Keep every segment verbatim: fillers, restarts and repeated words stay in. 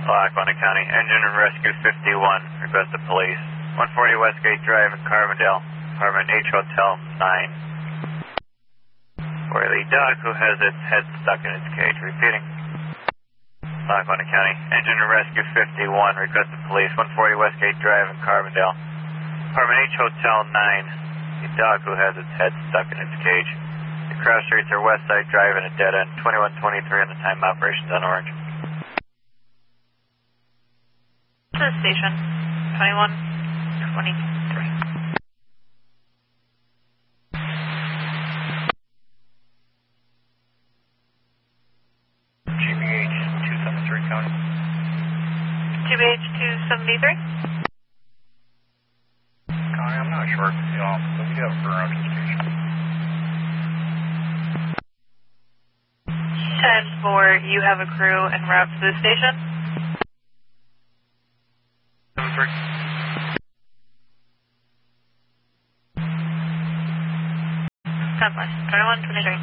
Lackawanna County, engine and rescue fifty-one, request the police. one forty Westgate Drive in Carbondale, apartment H Hotel nine. For the dog who has its head stuck in its cage. Repeating. Lackawanna County, engine and rescue fifty-one, request the police. one forty Westgate Drive in Carbondale, apartment H Hotel nine. The dog who has its head stuck in its cage. The cross streets are West Side Drive and a dead end, twenty-one twenty-three, and the time of operations on orange. To the station, twenty-one twenty-three. G B H two seventy-three, County. G B H two seventy-three? County, I'm not sure if it's the office, but we have a burn out to the station. ten four, you have a crew en route to the station? seven three. ten four, twenty-one twenty-three.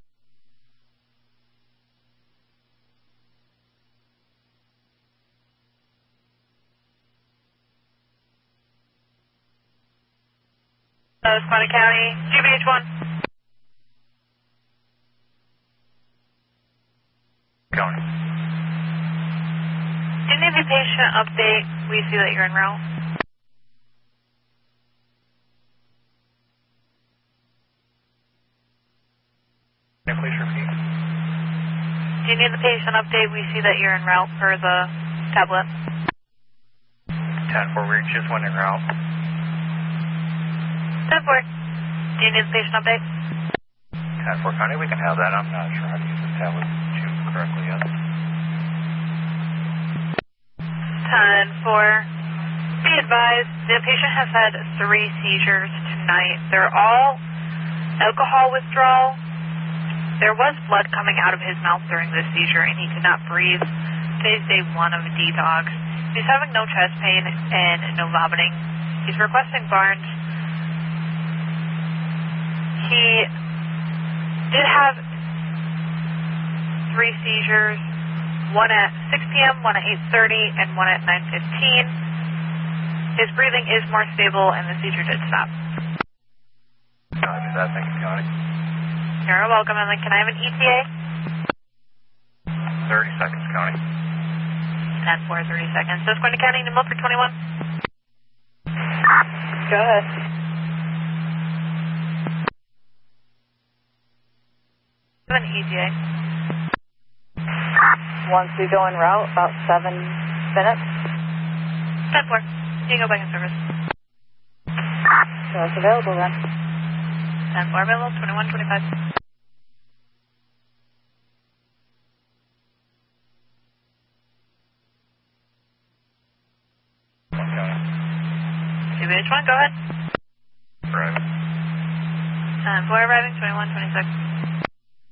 Lackawanna County, G B H one. County. Do you need the patient update? We see that you're en route. Can you please repeat? Do you need the patient update? We see that you're en route for the tablet. ten four, we just went en route. ten four, do you need the patient update? ten four, County, we can have that. I'm not sure how to use this tablet too correctly yet. ten four, be advised, the patient has had three seizures tonight. They're all alcohol withdrawal. There was blood coming out of his mouth during this seizure, and he could not breathe. Today's day one of detox. He's having no chest pain and no vomiting. He's requesting Barnes. He did have three seizures, one at six p m, one at eight thirty, and one at nine fifteen. His breathing is more stable, and the seizure did stop. Copy that. Thank you, County. You're welcome, and then can I have an E T A? thirty seconds, County. ten four, thirty seconds. Susquehanna County, New Milford twenty-one. Go ahead. Have an E T A. Once we go en route, about seven minutes. ten four. You can go back in service. So it's available then. ten four available, twenty-one twenty-five. G B H one, go ahead. Right. ten four arriving, twenty-one twenty-six.